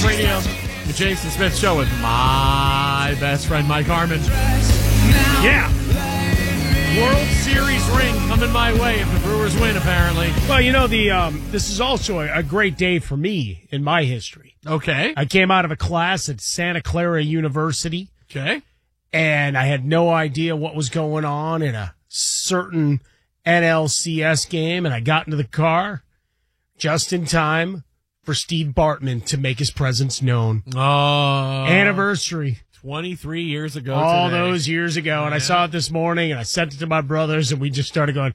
Radio, the Jason Smith Show with my best friend, Mike Harmon. Yeah. World Series ring coming my way if the Brewers win, apparently. Well, you know, this is also a great day for me in my history. Okay. I came out of a class at Santa Clara University. Okay. And I had no idea what was going on in a certain NLCS game, and I got into the car just in time for Steve Bartman to make his presence known. Oh. Anniversary. 23 years ago All today. those years ago. And I saw it this morning, and I sent it to my brothers, and we just started going,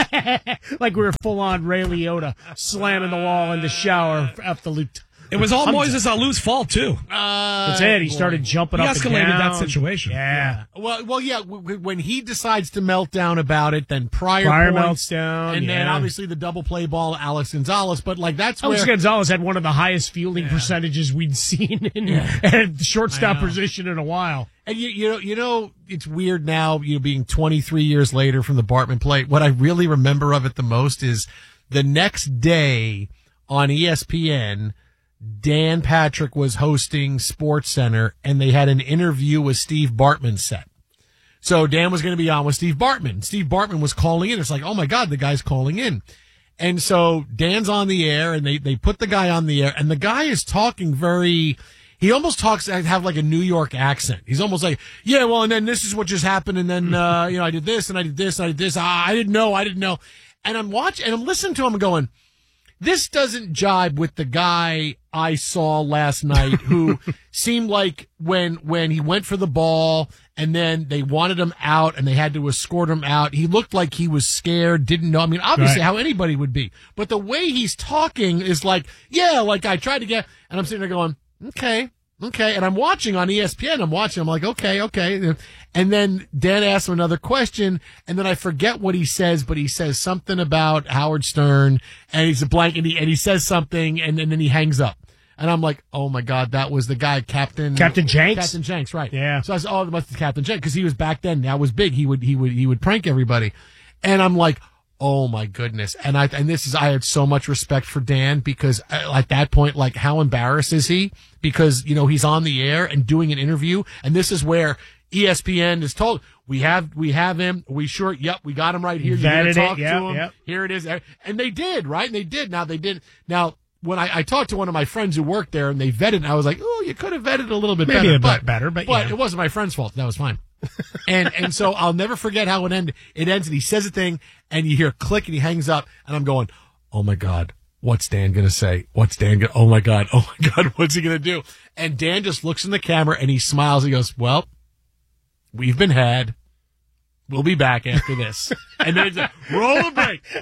like we were full-on Ray Liotta slamming the wall in the shower after the It was all Moises Alou's fault, too. That's it. He started jumping He up and escalated down. that situation. Yeah. Well, yeah. When he decides to melt down about it, then Pryor points, melts down, and then obviously the double play ball, Alex Gonzalez. But like that's Alex where Gonzalez had one of the highest fielding percentages we'd seen in at the shortstop position in a while. And you know, it's weird now. Being 23 years later from the Bartman play. What I really remember of it the most is the next day on ESPN. Dan Patrick was hosting SportsCenter, and they had an interview with Steve Bartman set. So Dan was going to be on with Steve Bartman. Steve Bartman was calling in. It's like, oh my God, the guy's calling in. And so Dan's on the air, and they put the guy on the air, and the guy is talking he almost talks, have like a New York accent. He's almost like, yeah, well, and then this is what just happened, and then, I did this, and I did this, and I did this. I didn't know. And I'm watching, and I'm listening to him and going, this doesn't jibe with the guy I saw last night who seemed like when he went for the ball and then they wanted him out and they had to escort him out, he looked like he was scared, didn't know. I mean, obviously how anybody would be. But the way he's talking is like, yeah, like I tried to get, and I'm sitting there going, okay. And I'm watching on ESPN. I'm like, okay. And then Dan asks him another question, and then I forget what he says, but he says something about Howard Stern, and he's a blank, and he says something, and then he hangs up. And I'm like, oh my God, that was the guy, Captain Jenks? Captain Jenks, right. Yeah. So I said, oh, it must be Captain Jenks, because he was back then. That was big. He would prank everybody. And I'm like, oh my goodness. And I had so much respect for Dan because at that point, like, how embarrassed is he? Because, he's on the air and doing an interview. And this is where ESPN is told, we have him. We sure, yep, we got him right here. You're going to talk to him. Yep. Here it is. And they did, right? And they did. Now, when I talked to one of my friends who worked there and they vetted, and I was like, oh, you could have vetted a little bit Maybe better. a bit better, but it wasn't my friend's fault. That was fine. and so I'll never forget how it ended. It ends and he says a thing and you hear a click and he hangs up and I'm going, oh my God, what's Dan going to say? Oh my God, what's he going to do? And Dan just looks in the camera and he smiles. He goes, well, we've been had. We'll be back after this. And then it's like, roll the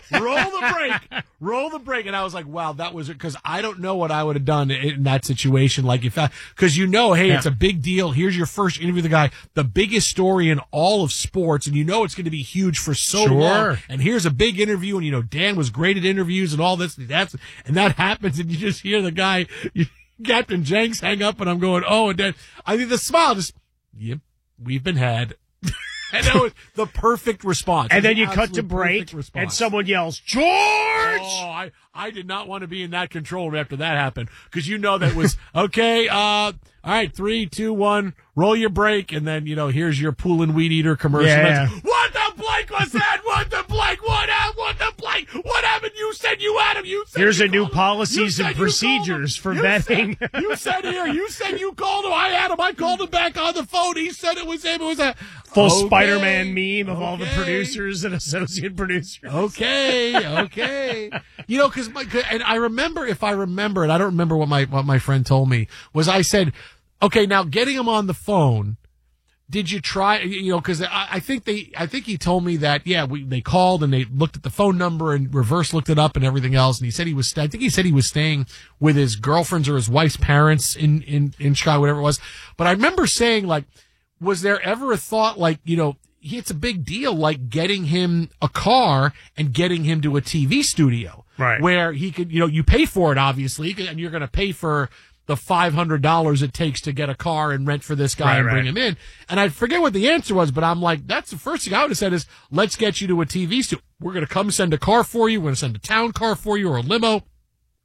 break. And I was like, wow, that was it. Because I don't know what I would have done in that situation. Like, because it's a big deal. Here's your first interview with the guy, the biggest story in all of sports. And it's going to be huge for so long. And here's a big interview. And, Dan was great at interviews and all this. And that happens. And you just hear the guy, Captain Jenks, hang up. And I'm going, oh, and then I think the smile just, yep, we've been had. And that was the perfect response. And then you cut to break, and someone yells, George! Oh, I did not want to be in that control room after that happened. Because that was, okay, all right, 3, 2, 1, roll your break. And then, here's your pool and weed eater commercial. Yeah. What the blank was that? What the blank? What the blank? What happened? You said you had him. Here's a new policies and procedures for vetting. You said you called him. I had him. I called him back on the phone. He said it was him. It was a full Spider-Man meme of all the producers and associate producers. Okay. And I remember, if I remember it, I don't remember what my friend told me, was I said, okay, now getting him on the phone, did you try, because I think he told me that, they called and they looked at the phone number and reverse looked it up and everything else. And he said he was staying with his girlfriend's or his wife's parents in Chicago, whatever it was. But I remember saying, like, was there ever a thought, like, it's a big deal, like getting him a car and getting him to a TV studio. Right. Where he could, you pay for it, obviously, and you're going to pay for the $500 it takes to get a car and rent for this guy and bring him in. And I forget what the answer was, but I'm like, that's the first thing I would have said is, let's get you to a TV studio. We're going to come send a car for you. We're going to send a town car for you or a limo.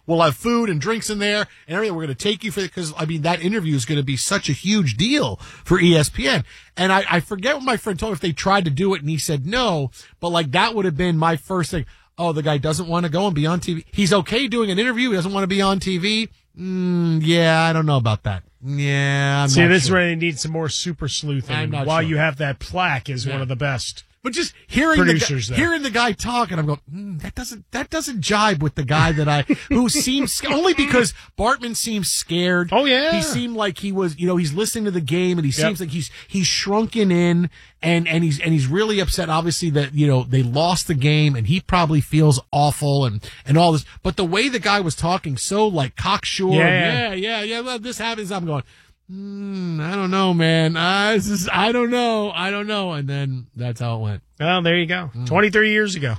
We'll have food and drinks in there and everything. We're going to take you for it because, I mean, that interview is going to be such a huge deal for ESPN. And I forget what my friend told me if they tried to do it and he said no, but like that would have been my first thing. Oh, the guy doesn't want to go and be on TV. He's okay doing an interview. He doesn't want to be on TV. Yeah, I don't know about that. Yeah, I'm See, not this is sure. where they need some more super sleuthing. I'm not While sure. you have that plaque is one of the best. But just hearing Producers there. hearing the guy talk, and I'm going, that doesn't jibe with the guy that who seems only because Bartman seems scared. Oh, yeah. He seemed like he was, he's listening to the game, and he seems like he's shrunken in, and he's really upset. Obviously that they lost the game, and he probably feels awful and all this. But the way the guy was talking, so like cocksure, yeah. Well, this happens. I'm going. I don't know, man. I don't know. And then that's how it went. Well, there you go. 23 years ago.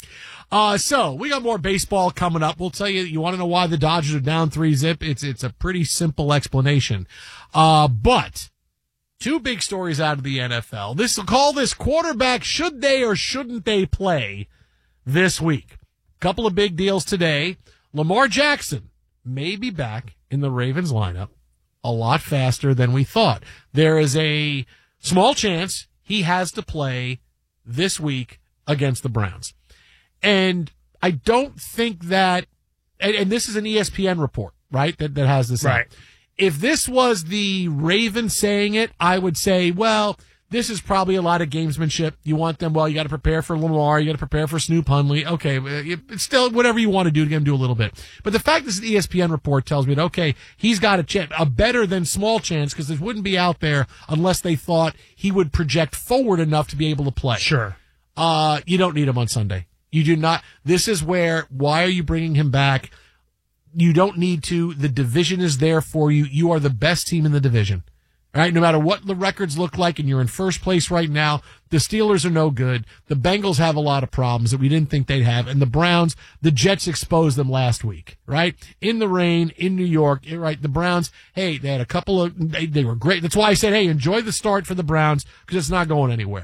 So we got more baseball coming up. We'll tell you, you want to know why the Dodgers are down 3-0? It's a pretty simple explanation. But two big stories out of the NFL. Call this quarterback, should they or shouldn't they play this week? Couple of big deals today. Lamar Jackson may be back in the Ravens lineup a lot faster than we thought. There is a small chance he has to play this week against the Browns. And I don't think that, and this is an ESPN report, right, that has this Right. out. If this was the Ravens saying it, I would say, well, this is probably a lot of gamesmanship. You want them, you got to prepare for Lamar, you got to prepare for Snoop Hundley. Okay, it's still whatever you want to do to get him to do a little bit. But the fact this ESPN report tells me that, okay, he's got a chance, a better than small chance, because it wouldn't be out there unless they thought he would project forward enough to be able to play. Sure. You don't need him on Sunday. You do not. This is why are you bringing him back? You don't need to. The division is there for you. You are the best team in the division. All right, no matter what the records look like, and you're in first place right now, the Steelers are no good. The Bengals have a lot of problems that we didn't think they'd have. And the Browns, the Jets exposed them last week, right? In the rain, in New York, right? The Browns, hey, they had a couple of, they were great. That's why I said, hey, enjoy the start for the Browns, because it's not going anywhere.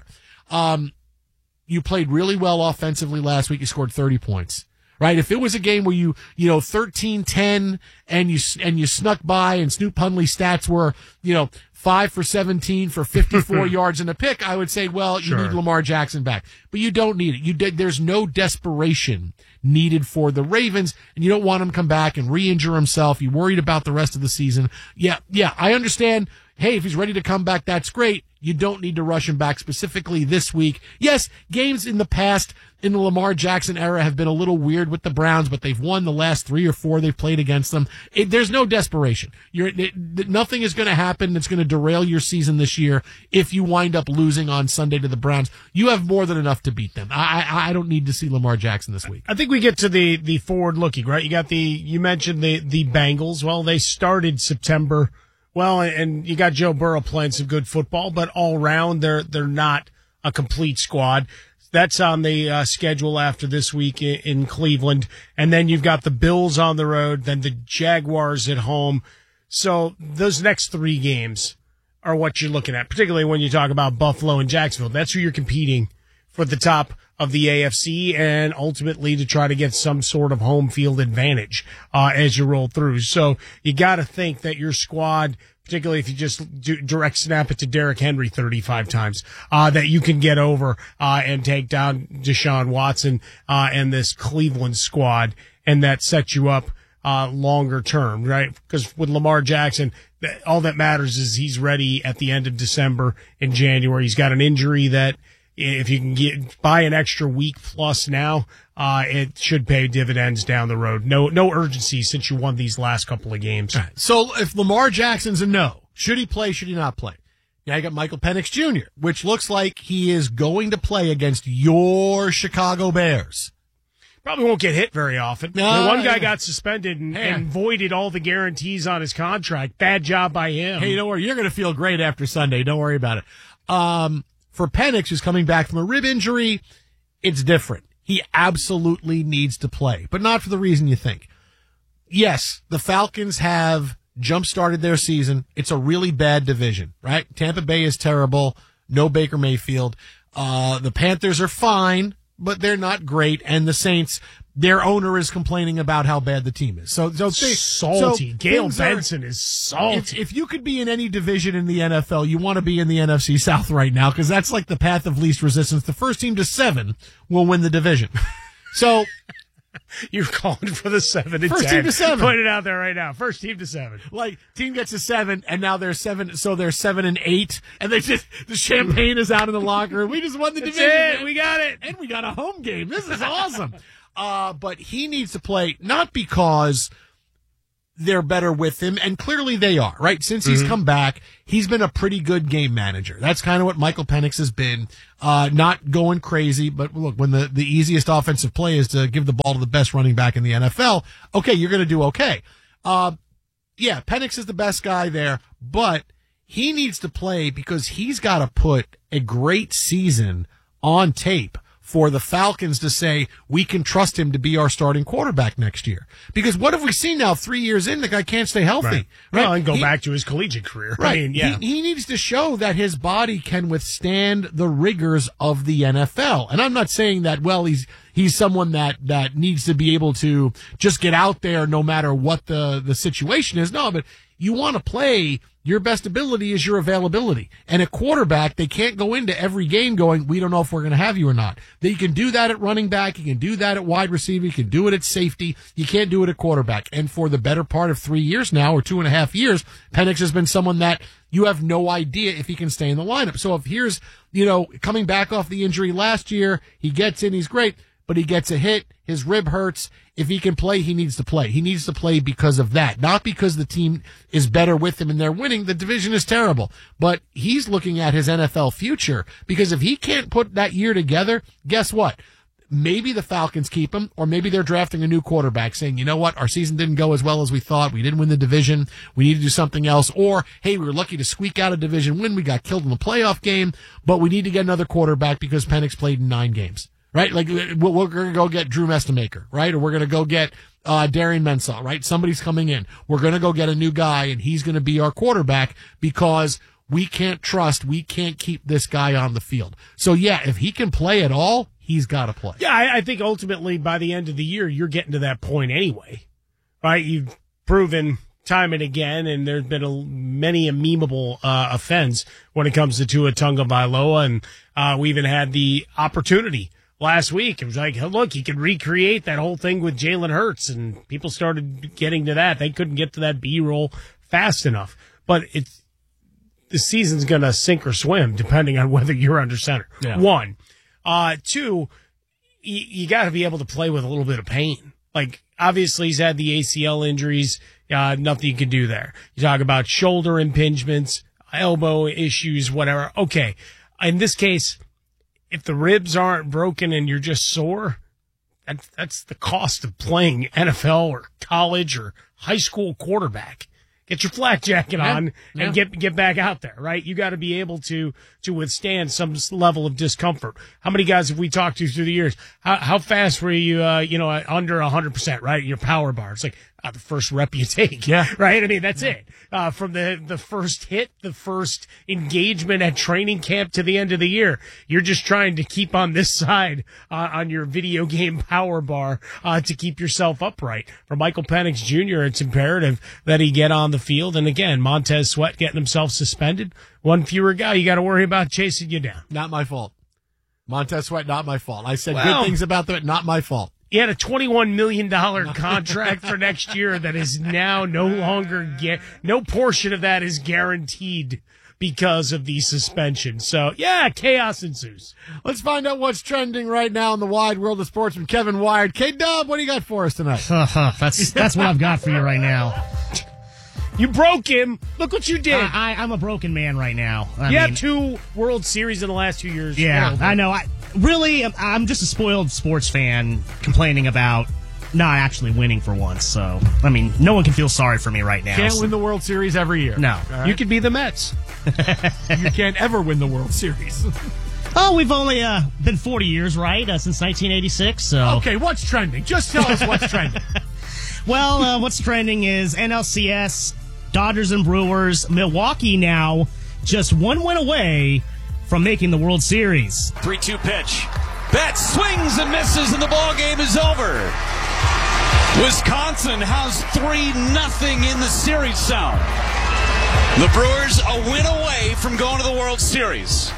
You played really well offensively last week. You scored 30 points. Right? If it was a game where you 13-10 and you snuck by and Snoop Hundley's stats were, 5 for 17 for 54 yards and a pick, I would say, well, you need Lamar Jackson back. But you don't need it. There's no desperation needed for the Ravens, and you don't want him to come back and re-injure himself. You're worried about the rest of the season. Yeah, I understand. Hey, if he's ready to come back, that's great. You don't need to rush him back specifically this week. Yes, games in the past in the Lamar Jackson era have been a little weird with the Browns, but they've won the last 3 or 4 they've played against them. There's no desperation. Nothing is going to happen that's going to derail your season this year if you wind up losing on Sunday to the Browns. You have more than enough to beat them. I don't need to see Lamar Jackson this week. I think we get to the forward looking, right? You mentioned the Bengals. Well, they started September. Well, and you got Joe Burrow playing some good football, but all around they're not a complete squad. That's on the schedule after this week in Cleveland. And then you've got the Bills on the road, then the Jaguars at home. So those next 3 games are what you're looking at, particularly when you talk about Buffalo and Jacksonville. That's who you're competing for the top of the AFC and ultimately to try to get some sort of home field advantage as you roll through. So you got to think that your squad, particularly if you just direct snap it to Derrick Henry 35 times, that you can get over and take down Deshaun Watson and this Cleveland squad, and that sets you up longer term, right? Because with Lamar Jackson, all that matters is he's ready at the end of December and January. He's got an injury that if you can buy an extra week plus now, it should pay dividends down the road. No urgency since you won these last couple of games. Right. So if Lamar Jackson's a no, should he play, should he not play? Now you got Michael Penix Jr., which looks like he is going to play against your Chicago Bears. Probably won't get hit very often. No, one guy got suspended and voided all the guarantees on his contract. Bad job by him. Hey, don't worry. You're going to feel great after Sunday. Don't worry about it. For Penix, who's coming back from a rib injury, it's different. He absolutely needs to play, but not for the reason you think. Yes, the Falcons have jump-started their season. It's a really bad division, right? Tampa Bay is terrible. No Baker Mayfield. The Panthers are fine, but they're not great. And the Saints, their owner is complaining about how bad the team is. Salty. Gail Benson is salty. If you could be in any division in the NFL, you want to be in the NFC South right now because that's like the path of least resistance. The first team to 7 will win the division. So you're calling for the 7 and 10. First team to 7. Put it out there right now. First team to 7. Like team gets to 7, and now they're 7. So they're 7 and 8, and they just the champagne is out in the locker room. We just won the division. It. We got it, and we got a home game. This is awesome. But he needs to play not because they're better with him, and clearly they are, right? Since he's come back, he's been a pretty good game manager. That's kind of what Michael Penix has been. Not going crazy, but look, when the easiest offensive play is to give the ball to the best running back in the NFL, okay, you're going to do okay. Yeah, Penix is the best guy there, but he needs to play because he's got to put a great season on tape for the Falcons to say, we can trust him to be our starting quarterback next year. Because what have we seen now 3 years in? The guy can't stay healthy. Right? Well, and go back to his collegiate career. Right. I mean, yeah. He needs to show that his body can withstand the rigors of the NFL. And I'm not saying that, well, he's someone that needs to be able to just get out there no matter what the situation is. No, but you want to play. Your best ability is your availability. And a quarterback, they can't go into every game going, we don't know if we're going to have you or not. They can do that at running back. You can do that at wide receiver. You can do it at safety. You can't do it at quarterback. And for the better part of 3 years now, or 2.5 years, Penix has been someone that you have no idea if he can stay in the lineup. So if here's, coming back off the injury last year, he gets in, he's great, but he gets a hit, his rib hurts. If he can play, he needs to play. He needs to play because of that, not because the team is better with him and they're winning. The division is terrible, but he's looking at his NFL future because if he can't put that year together, guess what? Maybe the Falcons keep him, or maybe they're drafting a new quarterback saying, you know what, our season didn't go as well as we thought. We didn't win the division. We need to do something else. Or, hey, we were lucky to squeak out a division win. We got killed in the playoff game, but we need to get another quarterback because Penix played in 9 games. Right? Like, we're going to go get Drew Mestamaker, right? Or we're going to go get Darian Mensah, right? Somebody's coming in. We're going to go get a new guy, and he's going to be our quarterback because we can't keep this guy on the field. So, yeah, if he can play at all, he's got to play. Yeah, I think ultimately by the end of the year, you're getting to that point anyway, right? You've proven time and again, and there's been many a memeable offense when it comes to Tua Tagovailoa, and we even had the opportunity last week. It was like, look, he could recreate that whole thing with Jalen Hurts, and people started getting to that. They couldn't get to that B-roll fast enough. But the season's going to sink or swim depending on whether you're under center. Yeah. 1. 2, you got to be able to play with a little bit of pain. Like, obviously, he's had the ACL injuries. Nothing you can do there. You talk about shoulder impingements, elbow issues, whatever. Okay. In this case, if the ribs aren't broken and you're just sore, that's the cost of playing NFL or college or high school quarterback. Get your flak jacket on and get back out there, right? You got to be able to withstand some level of discomfort. How many guys have we talked to through the years? How fast were you, under 100%, right? Your power bar. It's like the first rep you take, right? I mean, that's it. From the first hit, the first engagement at training camp to the end of the year, you're just trying to keep on this side on your video game power bar to keep yourself upright. For Michael Penix Jr., it's imperative that he get on the field. And again, Montez Sweat getting himself suspended. One fewer guy you got to worry about chasing you down. Not my fault. Montez Sweat, not my fault. I said good things about that, not my fault. He had a $21 million contract for next year that is now no longer, no portion of that is guaranteed because of the suspension. So, yeah, chaos ensues. Let's find out what's trending right now in the wide world of sports from Kevin Wired. K-Dub, what do you got for us tonight? That's what I've got for you right now. You broke him. Look what you did. I'm a broken man right now. You have 2 World Series in the last 2 years. Yeah, I know. I'm just a spoiled sports fan complaining about not actually winning for once. So, I mean, no one can feel sorry for me right now. Can't win the World Series every year. No. Right? You could be the Mets. You can't ever win the World Series. Oh, we've only been 40 years, right, since 1986. So. Okay, what's trending? Just tell us what's trending. Well, what's trending is NLCS, Dodgers and Brewers. Milwaukee now just 1 win away from making the World Series. 3-2 pitch. Betts swings and misses, and the ball game is over. Wisconsin has 3-0 in the series, Sal. The Brewers a win away from going to the World Series.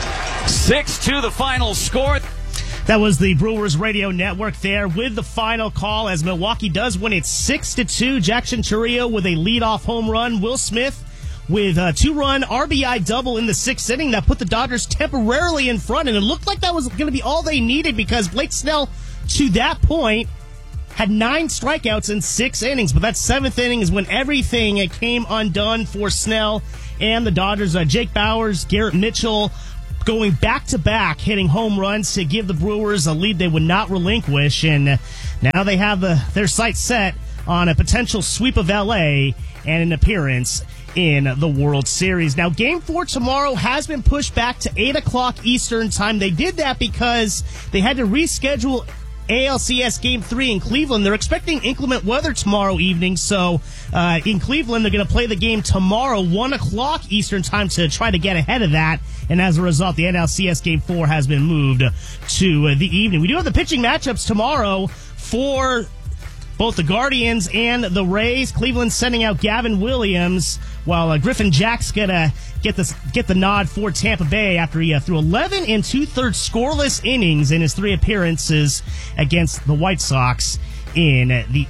6-2 the final score. That was the Brewers Radio Network there with the final call as Milwaukee does win it 6-2. Jackson Chourio with a leadoff home run. Will Smith with a 2-run RBI double in the 6th inning that put the Dodgers temporarily in front, and it looked like that was going to be all they needed because Blake Snell, to that point, had 9 strikeouts in 6 innings, but that 7th inning is when everything came undone for Snell and the Dodgers. Jake Bauers, Garrett Mitchell going back-to-back, hitting home runs to give the Brewers a lead they would not relinquish, and now they have their sights set on a potential sweep of L.A. and an appearance in the World Series. Now, Game 4 tomorrow has been pushed back to 8 o'clock Eastern Time. They did that because they had to reschedule ALCS Game 3 in Cleveland. They're expecting inclement weather tomorrow evening, so in Cleveland, they're going to play the game tomorrow, 1 o'clock Eastern Time, to try to get ahead of that, and as a result, the NLCS Game 4 has been moved to the evening. We do have the pitching matchups tomorrow for both the Guardians and the Rays. Cleveland sending out Gavin Williams, while Griffin Jack's gonna get the nod for Tampa Bay after he threw 11 2/3 scoreless innings in his 3 appearances against the White Sox in the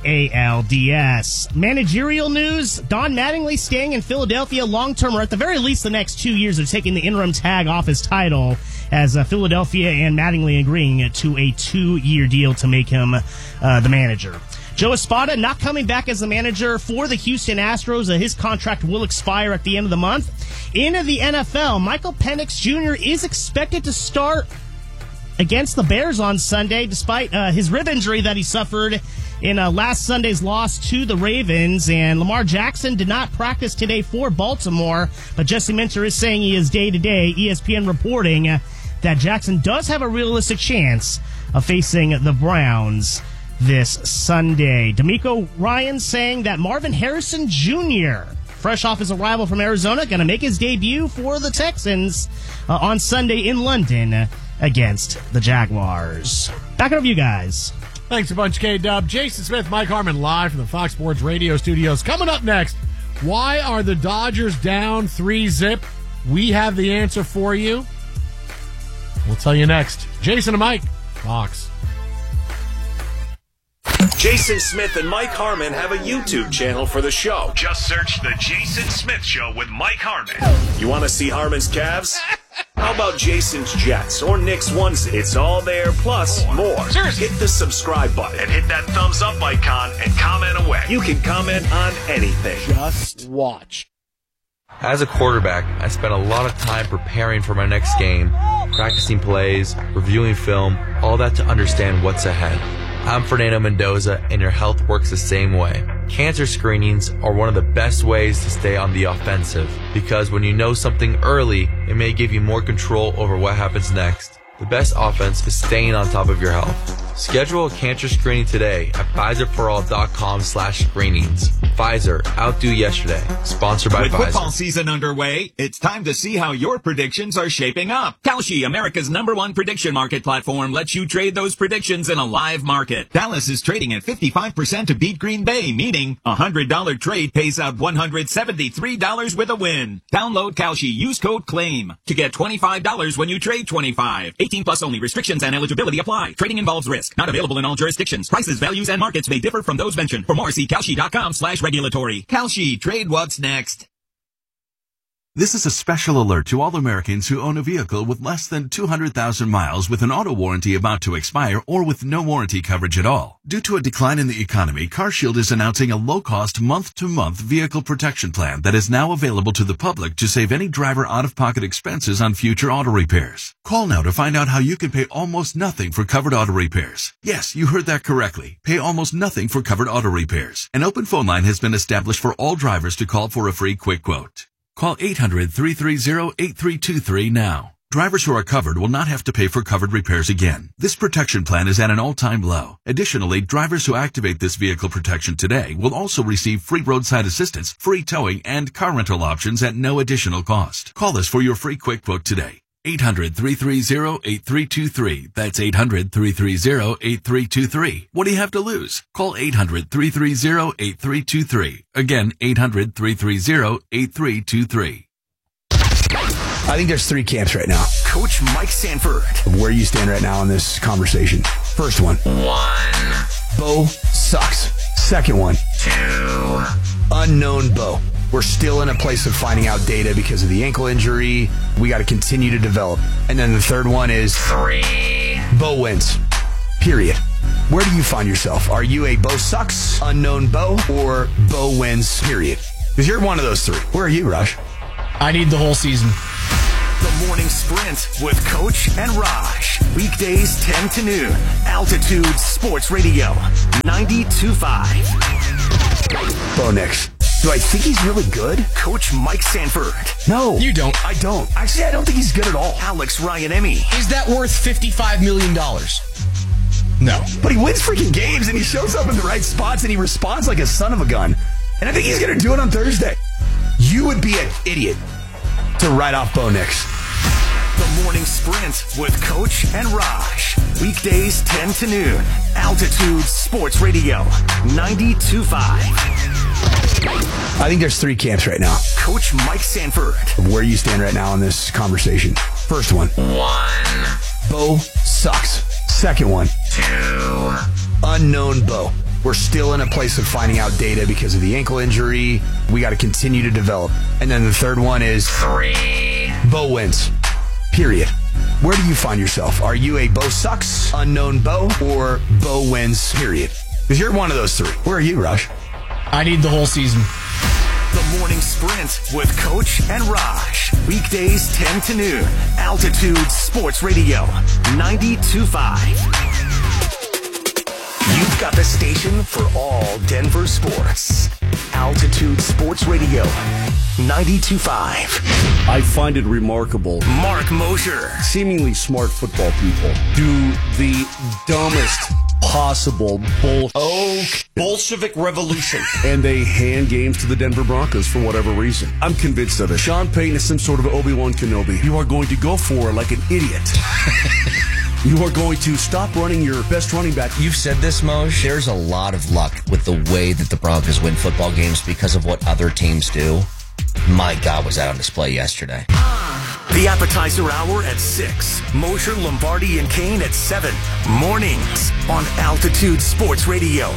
ALDS. Managerial news: Don Mattingly staying in Philadelphia long-term, or at the very least the next 2 years of taking the interim tag off his title, as Philadelphia and Mattingly agreeing to a 2-year deal to make him the manager. Joe Espada not coming back as the manager for the Houston Astros. His contract will expire at the end of the month. In the NFL, Michael Penix Jr. is expected to start against the Bears on Sunday, despite his rib injury that he suffered in last Sunday's loss to the Ravens. And Lamar Jackson did not practice today for Baltimore, but Jesse Minter is saying he is day-to-day. ESPN reporting that Jackson does have a realistic chance of facing the Browns this Sunday. D'Amico Ryan saying that Marvin Harrison Jr., fresh off his arrival from Arizona, going to make his debut for the Texans on Sunday in London against the Jaguars. Back over to you guys. Thanks a bunch, K-Dub. Jason Smith, Mike Harmon, live from the Fox Sports Radio studios. Coming up next, why are the Dodgers down 3-0? We have the answer for you. We'll tell you next. Jason and Mike, Fox. Jason Smith and Mike Harmon have a YouTube channel for the show. Just search The Jason Smith Show with Mike Harmon. You want to see Harmon's Cavs? How about Jason's Jets or Nick's onesie? It's all there, plus more. Seriously. Hit the subscribe button And hit that thumbs up icon and comment away. You can comment on anything. Just watch. As a quarterback, I spent a lot of time preparing for my next game, practicing plays, reviewing film, all that to understand what's ahead. I'm Fernando Mendoza, and your health works the same way. Cancer screenings are one of the best ways to stay on the offensive, because when you know something early, it may give you more control over what happens next. The best offense is staying on top of your health. Schedule a cancer screening today at PfizerForAll.com/screenings. Pfizer, outdo yesterday. Sponsored by With Pfizer. football season underway, it's time to see how your predictions are shaping up. Kalshi, America's #1 prediction market platform, lets you trade those predictions in a live market. Dallas is trading at 55% to beat Green Bay, meaning a $100 trade pays out $173 with a win. Download Kalshi, use code CLAIM to get $25 when you trade $25. 18 plus only. Restrictions and eligibility apply. Trading involves risk. Not available in all jurisdictions. Prices, values, and markets may differ from those mentioned. For more, see Kalshi.com/regulatory. Kalshi, trade what's next. This is a special alert to all Americans who own a vehicle with less than 200,000 miles with an auto warranty about to expire or with no warranty coverage at all. Due to a decline in the economy, CarShield is announcing a low-cost month-to-month vehicle protection plan that is now available to the public to save any driver out-of-pocket expenses on future auto repairs. Call now to find out how you can pay almost nothing for covered auto repairs. Yes, you heard that correctly. Pay almost nothing for covered auto repairs. An open phone line has been established for all drivers to call for a free quick quote. Call 800-330-8323 now. Drivers who are covered will not have to pay for covered repairs again. This protection plan is at an all-time low. Additionally, drivers who activate this vehicle protection today will also receive free roadside assistance, free towing, and car rental options at no additional cost. Call us for your free quick quote today. 800-330-8323. That's 800-330-8323. What do you have to lose? Call 800-330-8323. Again, 800-330-8323. I think there's three camps right now. Coach Mike Sanford. Where you stand right now in this conversation. First one. Bo sucks. Second one. 2. Unknown Bo. We're still in a place of finding out data because of the ankle injury. We got to continue to develop. And then the third one is 3. Bo wins. Period. Where do you find yourself? Are you a Bo sucks, unknown Bo, or Bo wins, period? Because you're one of those three. Where are you, Rush? I need the whole season. The Morning Sprint with Coach and Raj. Weekdays 10 to noon. Altitude Sports Radio. 92.5. Bo Nix. Do I think he's really good? Coach Mike Sanford. No. You don't. I don't. Actually, I don't think he's good at all. Alex Ryan-Emmy. Is that worth $55 million? No. But he wins freaking games, and he shows up in the right spots, and he responds like a son of a gun. And I think he's going to do it on Thursday. You would be an idiot to write off Bo Nix. The Morning Sprint with Coach and Raj. Weekdays 10 to noon. Altitude Sports Radio. 92.5. I think there's three camps right now. Coach Mike Sanford. Where you stand right now in this conversation. First one. 1. Bo sucks. Second one. 2. Unknown Bo. We're still in a place of finding out data because of the ankle injury. We got to continue to develop. And then the third one is 3. Bo wins. Period. Where do you find yourself? Are you a Bo sucks, unknown Bo, or Bo wins, period? Because you're one of those three. Where are you, Rush? I need the whole season. The Morning Sprint with Coach and Raj. Weekdays 10 to noon. Altitude Sports Radio. 92.5. You've got the station for all Denver sports. Altitude Sports Radio. 92.5. I find it remarkable. Mark Mosher. Seemingly smart football people do the dumbest possible Bolshevik revolution. And they hand games to the Denver Broncos for whatever reason. I'm convinced of it. Sean Payton is some sort of Obi-Wan Kenobi. You are going to go for it like an idiot. You are going to stop running your best running back. You've said this, Moj. There's a lot of luck with the way that the Broncos win football games because of what other teams do. My God, was that on display yesterday. The appetizer hour at 6. Mosher, Lombardi, and Kane at 7. Mornings on Altitude Sports Radio.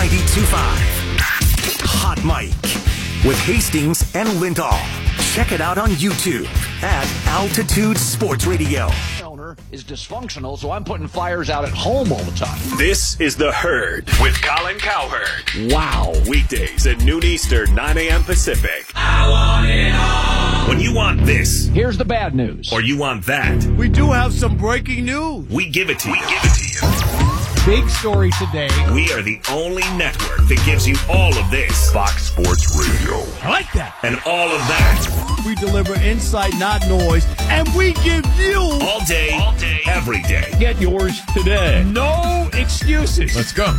92.5. Hot Mic with Hastings and Lindahl. Check it out on YouTube at Altitude Sports Radio. Is dysfunctional, so I'm putting fires out at home all the time. This is The Herd with Colin Cowherd. Wow. Weekdays at noon Eastern, 9 a.m. Pacific. I want it all. When you want this, here's the bad news. Or you want that, We do have some breaking news. we give it to you. Big story today. We are the only network that gives you all of this. Fox Sports Radio. I like that. And all of that. We deliver insight, not noise, and we give you All day, every day. Get yours today. no excuses. Let's go.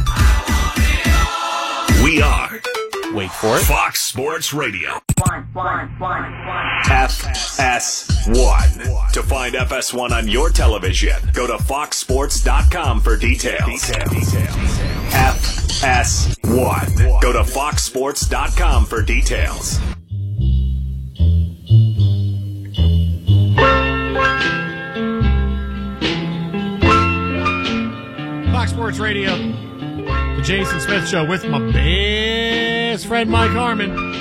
We are, Wait for it. Fox Sports Radio. FS1. To find FS1 on your television, go to foxsports.com for details. FS1. Go to foxsports.com for details. Fox Sports Radio. The Jason Smith Show with my best friend Mike Harmon.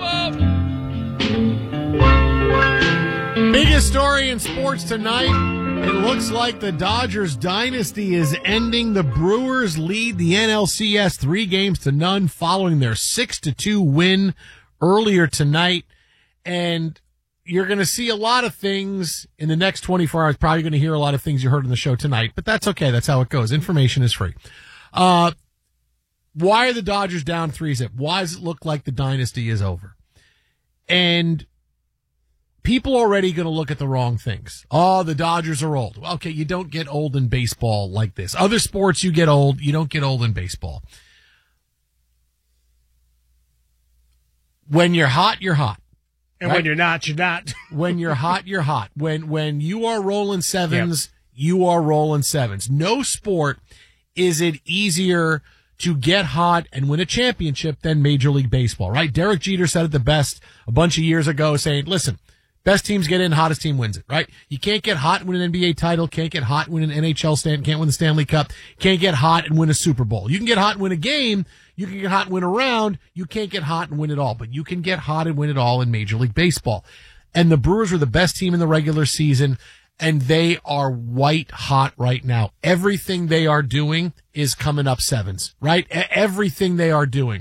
Biggest story in sports tonight. It looks like the Dodgers dynasty is ending. The Brewers lead the NLCS 3-0 following their 6-2 win earlier tonight. And you're going to see a lot of things in the next 24 hours. Probably going to hear a lot of things you heard on the show tonight, but that's okay. That's how it goes. Information is free. Why are the Dodgers down 3-0? Why does it look like the dynasty is over? And people are already going to look at the wrong things. Oh, the Dodgers are old. Okay, you don't get old in baseball like this. Other sports, you get old. You don't get old in baseball. When you're hot, you're hot. And when you're not, you're not. When you're hot, you're hot. When you are rolling sevens, you are rolling sevens. No sport is it easier to get hot and win a championship than Major League Baseball, right? Derek Jeter said it the best a bunch of years ago, saying, listen, best teams get in, hottest team wins it, right? You can't get hot and win an NBA title, can't get hot and win an NHL stand, can't win the Stanley Cup, can't get hot and win a Super Bowl. You can get hot and win a game, you can get hot and win a round, you can't get hot and win it all, but you can get hot and win it all in Major League Baseball. And the Brewers were the best team in the regular season, and they are white hot right now. Everything they are doing is coming up sevens, right? Everything they are doing.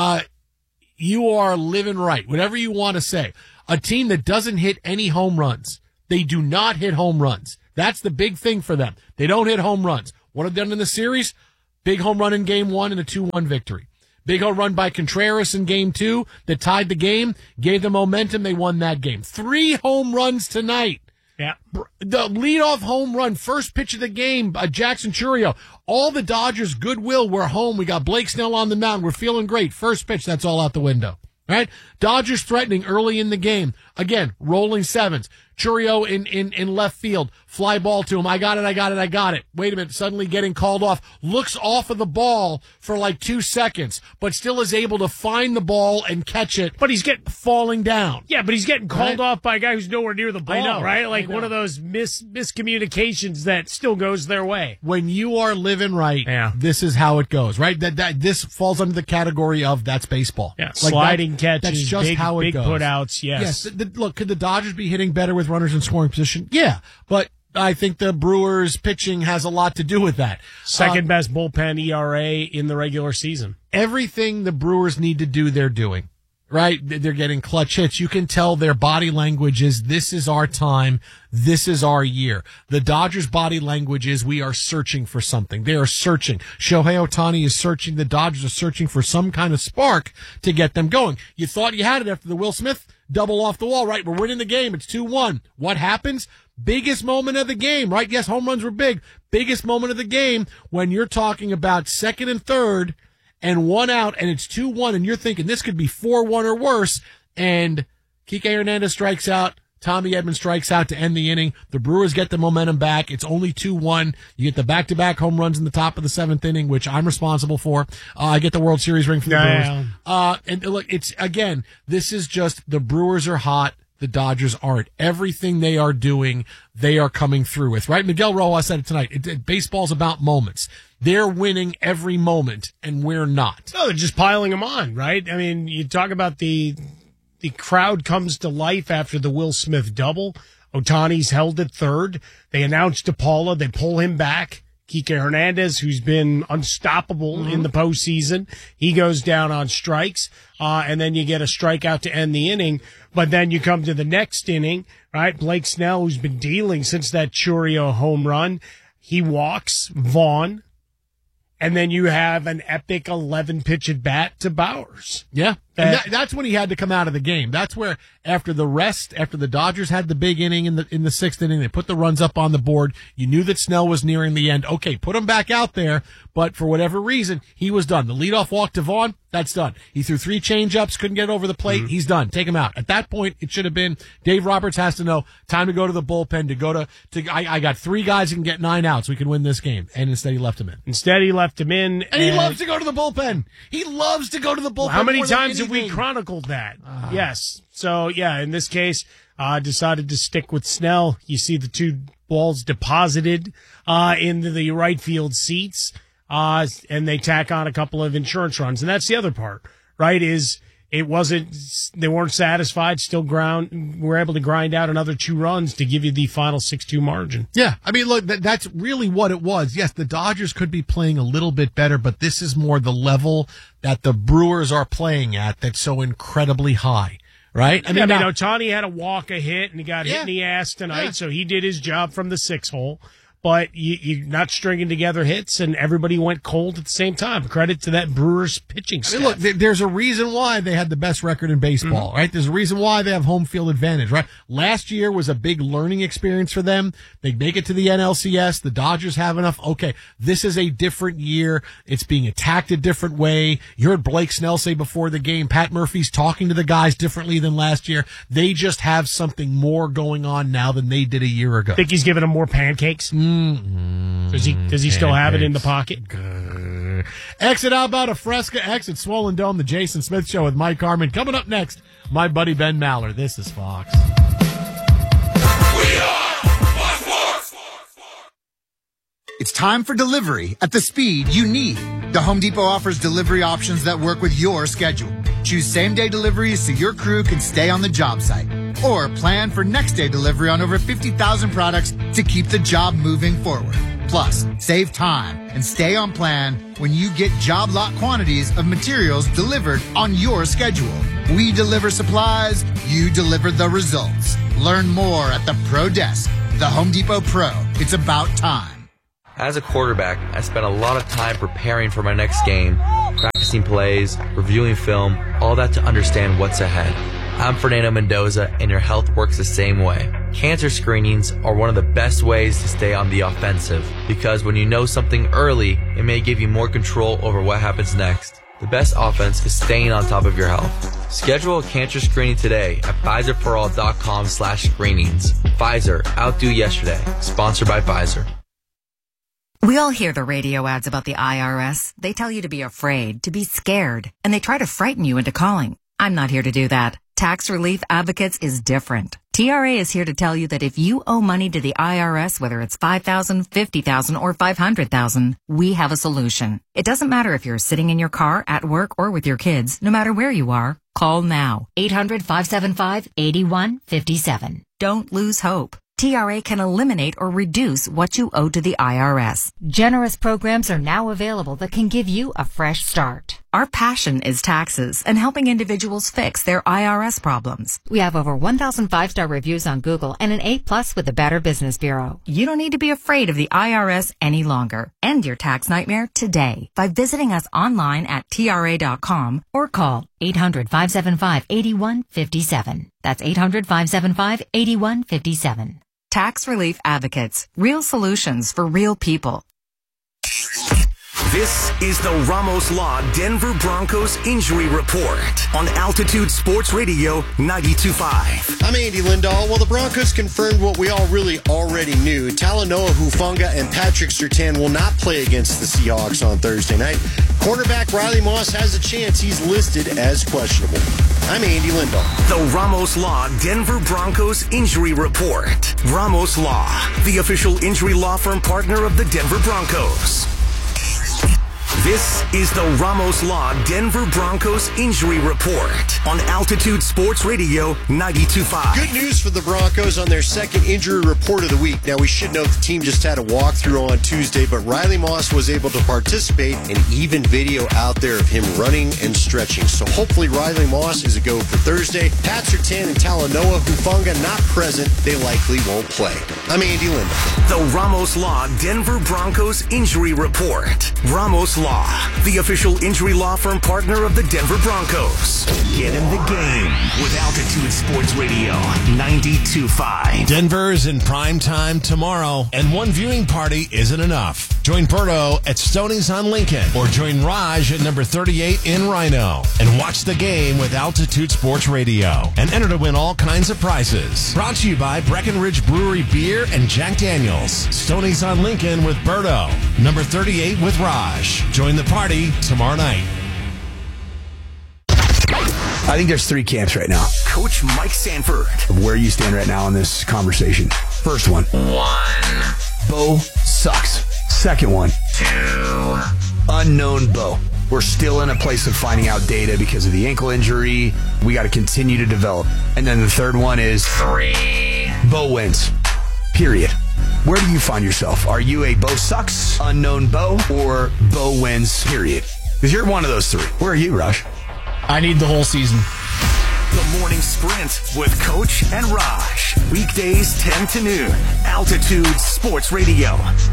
You are living right, whatever you want to say. A team that doesn't hit any home runs. They do not hit home runs. That's the big thing for them. They don't hit home runs. What have they done in the series? Big home run in game 1 and a 2-1 victory. Big home run by Contreras in game 2 that tied the game, gave them momentum. They won that game. 3 home runs tonight. Yeah. The leadoff home run, first pitch of the game, Jackson Chourio. All the Dodgers' goodwill. We're home. We got Blake Snell on the mound. We're feeling great. First pitch, that's all out the window. Right? Dodgers threatening early in the game. Again, rolling sevens. Chourio in left field. Fly ball to him. I got it. Wait a minute. Suddenly getting called off. Looks off of the ball for like 2 seconds, but still is able to find the ball and catch it. But he's getting falling down. Yeah, but he's getting called off by a guy who's nowhere near the ball, I know, right? Like one of those miscommunications that still goes their way. When you are living right, this is how it goes, right? That this falls under the category of that's baseball. Yeah, like sliding catches, that's just big, how it big goes. putouts, yes. Look, could the Dodgers be hitting better with runners in scoring position? Yeah, but I think the Brewers' pitching has a lot to do with that. Second best bullpen ERA in the regular season. Everything the Brewers need to do, they're doing. Right? They're getting clutch hits. You can tell their body language is, this is our time. This is our year. The Dodgers' body language is, we are searching for something. They are searching. Shohei Ohtani is searching. The Dodgers are searching for some kind of spark to get them going. You thought you had it after the Will Smith double off the wall, right? We're winning the game. It's 2-1. What happens? Biggest moment of the game, right? Yes, home runs were big. Biggest moment of the game when you're talking about second and third and 1 out, and it's 2-1, and you're thinking this could be 4-1 or worse, and Kike Hernandez strikes out, Tommy Edman strikes out to end the inning. The Brewers get the momentum back. It's only 2-1. You get the back-to-back home runs in the top of the 7th inning, which I'm responsible for. I get the World Series ring from the Brewers. And look, it's, again, this is just, the Brewers are hot. The Dodgers aren't. Everything they are doing, they are coming through with, right? Miguel Rojas said it tonight. Baseball's about moments. They're winning every moment, and we're not. No, they're just piling them on, right? I mean, you talk about the crowd comes to life after the Will Smith double. Ohtani's held at third. They announced DePaula. They pull him back. Kike Hernandez, who's been unstoppable in the postseason, he goes down on strikes, and then you get a strikeout to end the inning. But then you come to the next inning, right? Blake Snell, who's been dealing since that Chourio home run, he walks Vaughn, and then you have an epic 11-pitch at bat to Bowers. Yeah. And that's when he had to come out of the game. That's where, after the Dodgers had the big inning in the 6th inning, they put the runs up on the board. You knew that Snell was nearing the end. Okay, put him back out there, but for whatever reason, he was done. The leadoff walk to Vaughn, that's done. He threw 3 changeups, couldn't get over the plate. He's done. Take him out. At that point, it should have been Dave Roberts has to know time to go to the bullpen I got 3 guys who can get 9 outs. We can win this game. And instead, he left him in. And he loves to go to the bullpen. He loves to go to the bullpen. Well, how many times have we chronicled that? Yes. So, yeah, in this case, decided to stick with Snell. You see the 2 balls deposited into the right field seats, and they tack on a couple of insurance runs. And that's the other part, right, is they weren't satisfied, were able to grind out another 2 runs to give you the final 6-2 margin. Yeah. I mean, look, that's really what it was. Yes, the Dodgers could be playing a little bit better, but this is more the level that the Brewers are playing at that's so incredibly high, right? I mean, Ohtani had a walk, a hit, and he got hit in the ass tonight, so he did his job from the 6 hole. but you're not stringing together hits, and everybody went cold at the same time. Credit to that Brewers pitching staff. Look, there's a reason why they had the best record in baseball, right? There's a reason why they have home field advantage, right? Last year was a big learning experience for them. They make it to the NLCS. The Dodgers have enough. Okay, this is a different year. It's being attacked a different way. You heard Blake Snell say before the game, Pat Murphy's talking to the guys differently than last year. They just have something more going on now than they did a year ago. Think he's giving them more pancakes? Does he still have it in the pocket? Exit out about a Fresca, exit Swollen Dome, the Jason Smith Show with Mike Harmon. Coming up next, my buddy Ben Maller. This is Fox. It's time for delivery at the speed you need. The Home Depot offers delivery options that work with your schedule. Choose same-day deliveries so your crew can stay on the job site. Or plan for next-day delivery on over 50,000 products to keep the job moving forward. Plus, save time and stay on plan when you get job lot quantities of materials delivered on your schedule. We deliver supplies, you deliver the results. Learn more at the Pro Desk. The Home Depot Pro. It's about time. As a quarterback, I spent a lot of time preparing for my next game, practicing plays, reviewing film, all that to understand what's ahead. I'm Fernando Mendoza, and your health works the same way. Cancer screenings are one of the best ways to stay on the offensive, because when you know something early, it may give you more control over what happens next. The best offense is staying on top of your health. Schedule a cancer screening today at PfizerForAll.com/screenings. Pfizer, outdo yesterday. Sponsored by Pfizer. We all hear the radio ads about the IRS. They tell you to be afraid, to be scared, and they try to frighten you into calling. I'm not here to do that. Tax Relief Advocates is different. TRA is here to tell you that if you owe money to the IRS, whether it's $5,000, $50,000, or $500,000, we have a solution. It doesn't matter if you're sitting in your car, at work, or with your kids. No matter where you are, call now. 800-575-8157. Don't lose hope. TRA can eliminate or reduce what you owe to the IRS. Generous programs are now available that can give you a fresh start. Our passion is taxes and helping individuals fix their IRS problems. We have over 1,000 5-star reviews on Google and an A+ with the Better Business Bureau. You don't need to be afraid of the IRS any longer. End your tax nightmare today by visiting us online at TRA.com or call 800-575-8157. That's 800-575-8157. Tax Relief Advocates. Real solutions for real people. This is the Ramos Law Denver Broncos Injury Report on Altitude Sports Radio 92.5. I'm Andy Lindahl. Well, the Broncos confirmed what we all really already knew. Talanoa Hufanga and Patrick Surtain will not play against the Seahawks on Thursday night. Cornerback Riley Moss has a chance. He's listed as questionable. I'm Andy Lindahl. The Ramos Law Denver Broncos Injury Report. Ramos Law, the official injury law firm partner of the Denver Broncos. This is the Ramos Law Denver Broncos Injury Report on Altitude Sports Radio 92.5. Good news for the Broncos on their second injury report of the week. Now, we should note the team just had a walkthrough on Tuesday, but Riley Moss was able to participate, and even video out there of him running and stretching. So hopefully Riley Moss is a go for Thursday. Pat Surtain and Talanoa Hufanga not present. They likely won't play. I'm Andy Lindahl. The Ramos Law Denver Broncos Injury Report. Ramos Law, the official injury law firm partner of the Denver Broncos. Get in the game with Altitude Sports Radio 92.5. Denver is in prime time tomorrow, and one viewing party isn't enough. Join Berto at Stoney's on Lincoln, or join Raj at number 38 in Rhino, and watch the game with Altitude Sports Radio, and enter to win all kinds of prizes. Brought to you by Breckenridge Brewery Beer and Jack Daniels. Stoney's on Lincoln with Berto, number 38 with Raj. Join the party tomorrow night. I think there's three camps right now. Coach Mike Sanford. Of where you stand right now in this conversation. First one. Bo sucks. Second one. 2. Unknown Bo. We're still in a place of finding out data because of the ankle injury. We got to continue to develop. And then the third one is 3. Bo wins. Period. Where do you find yourself? Are you a Bo sucks, unknown Bo, or Bo wins, period? Because you're one of those three. Where are you, Rush? I need the whole season. The Morning Sprint with Coach and Raj. Weekdays 10 to noon. Altitude Sports Radio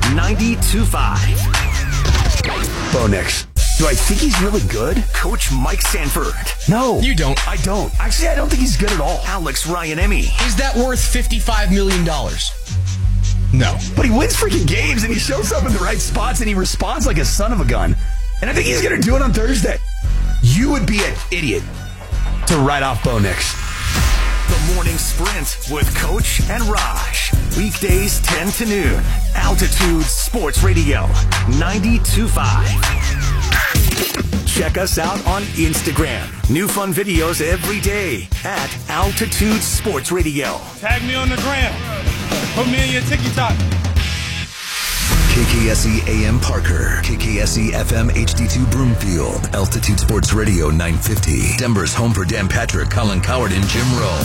92.5. Bo Nix. Do I think he's really good? Coach Mike Sanford. No. You don't. I don't. Actually, I don't think he's good at all. Alex Ryan-Emmy. Is that worth $55 million? No. But he wins freaking games, and he shows up in the right spots, and he responds like a son of a gun. And I think he's going to do it on Thursday. You would be an idiot to write off Bo Nix. The Morning Sprint with Coach and Raj. Weekdays 10 to noon. Altitude Sports Radio 92.5. Check us out on Instagram. New fun videos every day at Altitude Sports Radio. Tag me on the gram. Put me in your TikTok. KKSE AM Parker, KKSE FM HD2 Broomfield, Altitude Sports Radio 950. Denver's home for Dan Patrick, Colin Coward, and Jim Rowe.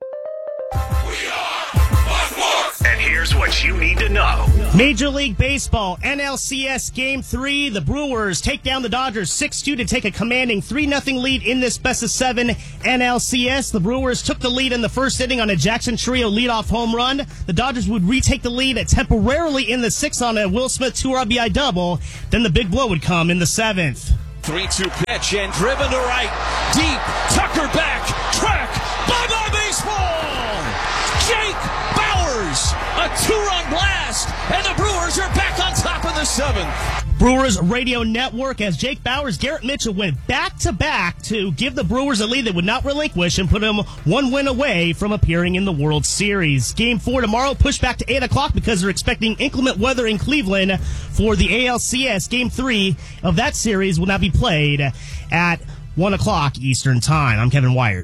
And here's what you need to know. Major League Baseball, NLCS Game 3. The Brewers take down the Dodgers 6-2 to take a commanding 3-0 lead in this best-of-7 NLCS. The Brewers took the lead in the first inning on a Jackson Chourio leadoff home run. The Dodgers would retake the lead temporarily in the 6th on a Will Smith 2 RBI double. Then the big blow would come in the 7th. 3-2 pitch and driven to right. Deep. Tucker back. Track. Bye-bye baseball. Jake Bauers. A 2-run blast. And the Brewers are back on top of the 7th. Brewers Radio Network as Jake Bauers, Garrett Mitchell went back-to-back to give the Brewers a lead they would not relinquish and put them one win away from appearing in the World Series. Game 4 tomorrow pushed back to 8 o'clock because they're expecting inclement weather in Cleveland for the ALCS. Game 3 of that series will now be played at 1 o'clock Eastern Time. I'm Kevin Wyatt.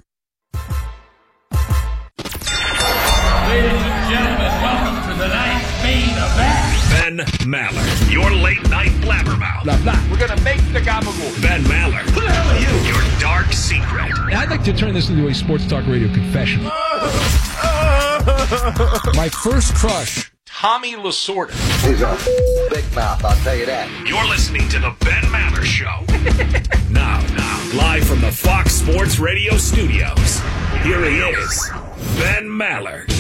Ladies and gentlemen, welcome to the night's main event. Ben Maller, your late night blabbermouth. Blah, blah. We're going to make the gabagool. Ben Maller. Who the hell are you? Your dark secret. I'd like to turn this into a sports talk radio confession. My first crush, Tommy Lasorda. He's a big mouth, I'll tell you that. You're listening to the Ben Maller Show. Now, live from the Fox Sports Radio studios, here he is, Ben Maller.